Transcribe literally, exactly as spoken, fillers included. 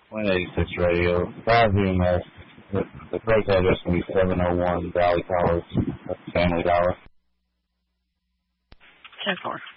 one eighty-six radio. Five V M S. The, the correct address will be seven oh one Valley Towers. That's Family Dollar. ten four.